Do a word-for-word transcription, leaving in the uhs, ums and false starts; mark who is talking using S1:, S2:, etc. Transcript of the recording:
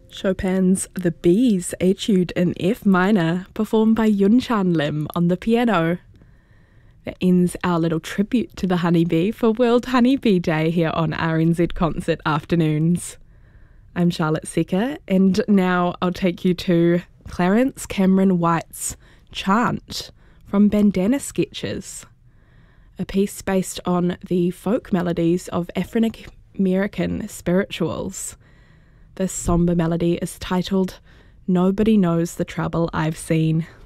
S1: Chopin's The Bees, Etude in F minor, performed by Yunchan Lim on the piano. That ends our little tribute to the honeybee for World Honeybee Day here on R N Z Concert Afternoons. I'm Charlotte Secker, and now I'll take you to Clarence Cameron White's Chant from Bandana Sketches, a piece based on the folk melodies of African-American spirituals. This somber melody is titled Nobody Knows the Trouble I've Seen.